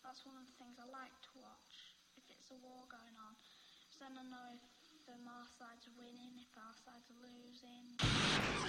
That's one of the things I like to watch, if it's a war going on. So then I know if our side's winning, if our side's losing.